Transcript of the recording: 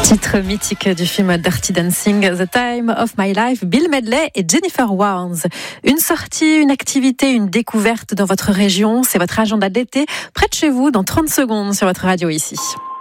Titre mythique du film Dirty Dancing, The Time of My Life, Bill Medley et Jennifer Warnes. Une sortie, une activité, une découverte dans votre région, c'est votre agenda de l'été, près de chez vous, dans 30 secondes sur votre radio ici.